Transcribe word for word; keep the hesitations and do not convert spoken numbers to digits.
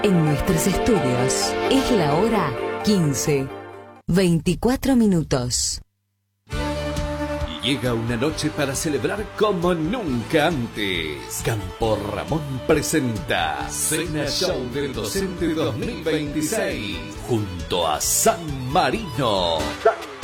En nuestros estudios es la hora quince, veinticuatro minutos. Llega una noche para celebrar como nunca antes. Campo Ramón presenta Cena Show del Docente dos mil veintiséis junto a San Marino.